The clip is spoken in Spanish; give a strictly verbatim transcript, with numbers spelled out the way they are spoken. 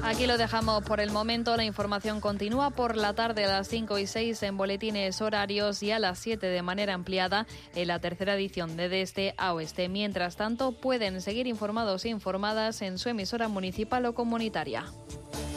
Aquí lo dejamos por el momento. La información continúa por la tarde a las cinco y seis en boletines horarios y a las siete de manera ampliada en la tercera edición de De Este a Oeste. Mientras tanto, pueden seguir informados e informadas en su emisora municipal o comunitaria.